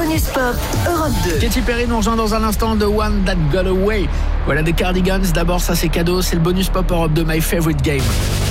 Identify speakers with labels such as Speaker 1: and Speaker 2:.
Speaker 1: bonus pop, Europe 2.
Speaker 2: Katy Perry nous rejoint dans un instant de One That Got Away. Voilà des Cardigans. D'abord, ça c'est cadeau, c'est le bonus pop Europe 2, My Favorite Game.